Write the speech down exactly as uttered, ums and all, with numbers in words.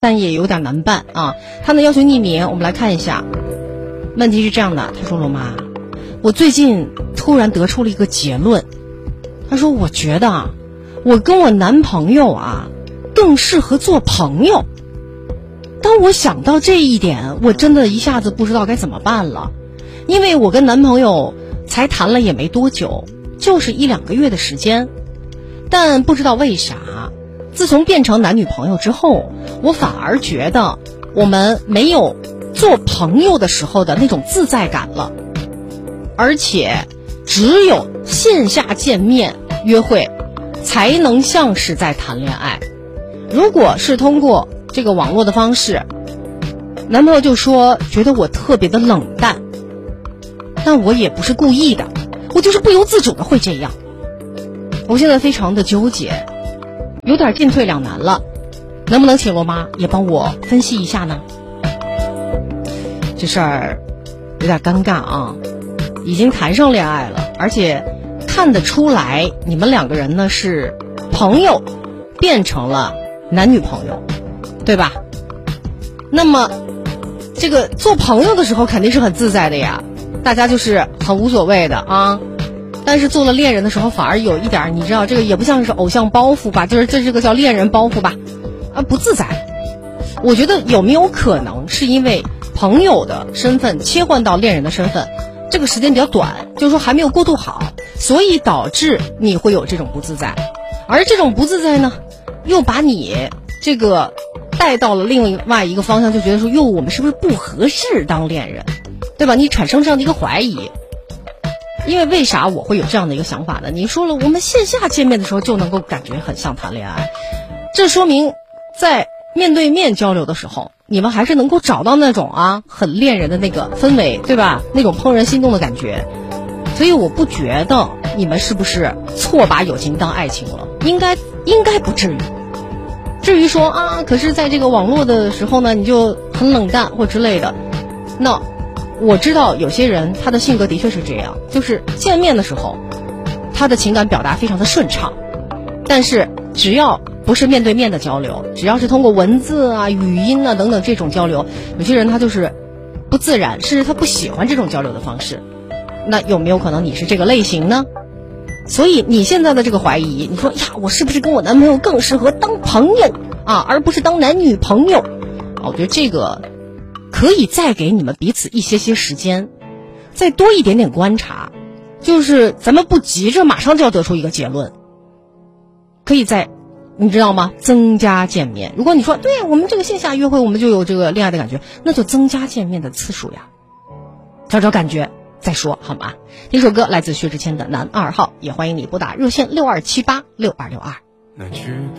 但也有点难办啊。他呢要求匿名，我们来看一下。问题是这样的，他说：“罗妈，我最近突然得出了一个结论。他说，我觉得啊，我跟我男朋友啊，更适合做朋友。当我想到这一点，我真的一下子不知道该怎么办了。因为我跟男朋友才谈了也没多久，就是一两个月的时间。但不知道为啥，自从变成男女朋友之后，我反而觉得我们没有做朋友的时候的那种自在感了。而且只有线下见面约会才能像是在谈恋爱。如果是通过这个网络的方式，男朋友就说觉得我特别的冷淡，但我也不是故意的，我就是不由自主的会这样。我现在非常的纠结，有点进退两难了，能不能请罗妈也帮我分析一下呢？这事儿有点尴尬啊，已经谈上恋爱了，而且看得出来你们两个人呢是朋友变成了男女朋友，对吧？那么这个做朋友的时候肯定是很自在的呀，大家就是很无所谓的啊。但是做了恋人的时候反而有一点，你知道这个也不像是偶像包袱吧，就是这是个叫恋人包袱吧，啊不自在。我觉得有没有可能是因为朋友的身份切换到恋人的身份，这个时间比较短，就是说还没有过渡好，所以导致你会有这种不自在。而这种不自在呢，又把你这个带到了另外一个方向，就觉得说哟，我们是不是不合适当恋人，对吧？你产生这样的一个怀疑。因为为啥我会有这样的一个想法呢？你说了，我们线下见面的时候就能够感觉很像谈恋爱，这说明在面对面交流的时候，你们还是能够找到那种啊很恋人的那个氛围，对吧？那种怦然心动的感觉。所以我不觉得你们是不是错把友情当爱情了，应该应该不至于。至于说啊，可是在这个网络的时候呢，你就很冷淡或之类的，那我知道有些人他的性格的确是这样，就是见面的时候他的情感表达非常的顺畅，但是只要不是面对面的交流，只要是通过文字啊语音啊等等这种交流，有些人他就是不自然，甚至他不喜欢这种交流的方式。那有没有可能你是这个类型呢？所以你现在的这个怀疑，你说呀，我是不是跟我男朋友更适合当朋友啊，而不是当男女朋友啊？我觉得这个可以再给你们彼此一些些时间，再多一点点观察，就是咱们不急着马上就要得出一个结论，可以再你知道吗？增加见面。如果你说对我们这个线下约会我们就有这个恋爱的感觉，那就增加见面的次数呀，找找感觉再说好吗？这首歌来自薛之谦的《男二号》，也欢迎你拨打热线六二七八六二六二。